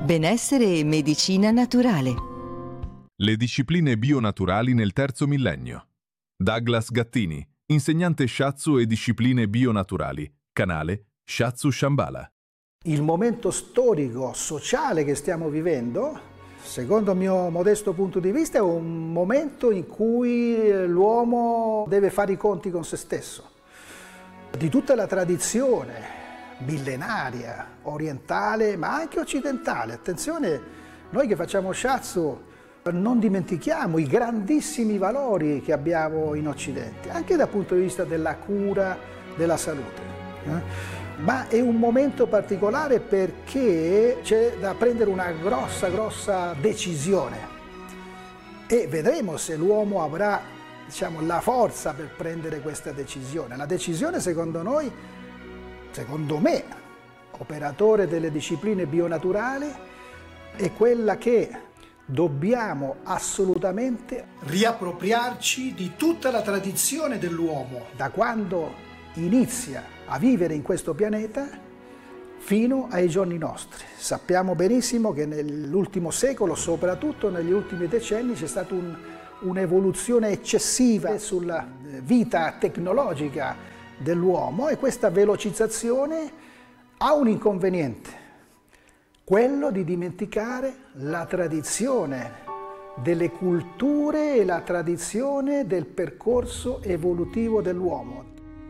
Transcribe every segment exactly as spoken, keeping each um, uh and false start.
Benessere e medicina naturale. Le discipline bionaturali nel terzo millennio. Douglas Gattini, insegnante shiatsu e discipline bionaturali, canale Shiatsu Shambhala. Il momento storico, sociale che stiamo vivendo, secondo il mio modesto punto di vista, è un momento in cui l'uomo deve fare i conti con se stesso. Di tutta la tradizione millenaria, orientale, ma anche occidentale. Attenzione, noi che facciamo shiatsu non dimentichiamo i grandissimi valori che abbiamo in Occidente, anche dal punto di vista della cura della salute. Eh? Ma è un momento particolare perché c'è da prendere una grossa, grossa decisione e vedremo se l'uomo avrà, diciamo, la forza per prendere questa decisione. La decisione, secondo noi, secondo me, operatore delle discipline bionaturali, è quella che dobbiamo assolutamente riappropriarci di tutta la tradizione dell'uomo, da quando inizia a vivere in questo pianeta fino ai giorni nostri. Sappiamo benissimo che nell'ultimo secolo, soprattutto negli ultimi decenni, c'è stata un, un'evoluzione eccessiva sulla vita tecnologica dell'uomo e questa velocizzazione ha un inconveniente, quello di dimenticare la tradizione delle culture e la tradizione del percorso evolutivo dell'uomo.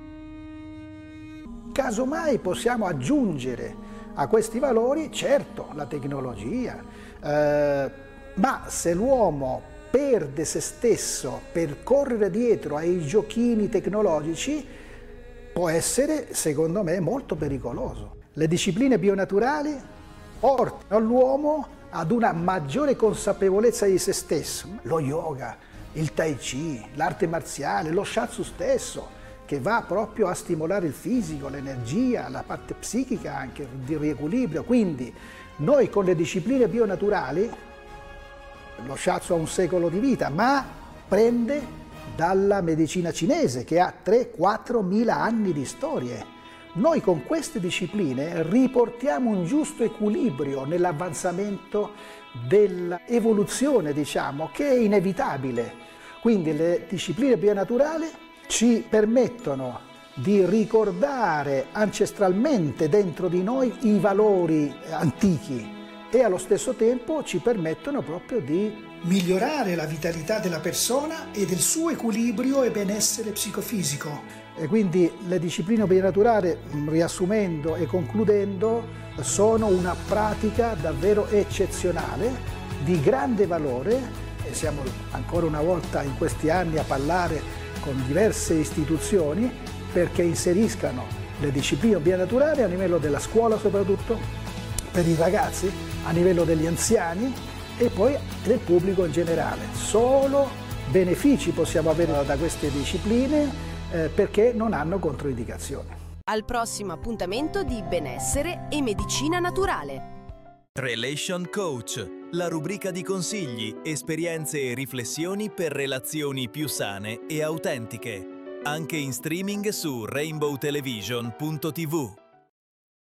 Casomai possiamo aggiungere a questi valori, certo, la tecnologia, eh, ma se l'uomo perde se stesso per correre dietro ai giochini tecnologici, può essere, secondo me, molto pericoloso. Le discipline bionaturali portano l'uomo ad una maggiore consapevolezza di se stesso. Lo yoga, il tai chi, l'arte marziale, lo shiatsu stesso, che va proprio a stimolare il fisico, l'energia, la parte psichica anche, di riequilibrio. Quindi noi con le discipline bionaturali, lo shiatsu ha un secolo di vita, ma prende dalla medicina cinese che ha tre quattro mila anni di storie. Noi con queste discipline riportiamo un giusto equilibrio nell'avanzamento dell'evoluzione, diciamo, che è inevitabile. Quindi le discipline bionaturali ci permettono di ricordare ancestralmente dentro di noi i valori antichi e allo stesso tempo ci permettono proprio di migliorare la vitalità della persona e del suo equilibrio e benessere psicofisico. E quindi le discipline bionaturali, riassumendo e concludendo, sono una pratica davvero eccezionale, di grande valore, e siamo ancora una volta in questi anni a parlare con diverse istituzioni perché inseriscano le discipline bionaturali a livello della scuola soprattutto, per i ragazzi, a livello degli anziani e poi del pubblico in generale. Solo benefici possiamo avere da queste discipline eh, perché non hanno controindicazioni. Al prossimo appuntamento di Benessere e Medicina Naturale. Relation Coach, la rubrica di consigli, esperienze e riflessioni per relazioni più sane e autentiche. Anche in streaming su rainbow television punto tivù.